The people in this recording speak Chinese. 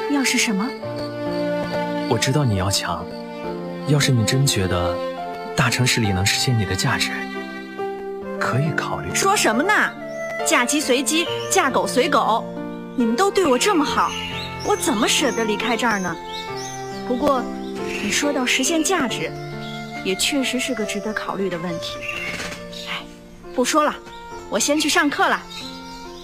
要是什么？ 我知道你要强，要是你真觉得大城市里能实现你的价值，可以考虑。 说什么呢？嫁鸡随鸡，嫁狗随狗，你们都对我这么好，我怎么舍得离开这儿呢？不过，你说到实现价值，也确实是个值得考虑的问题。哎，不说了，我先去上课了。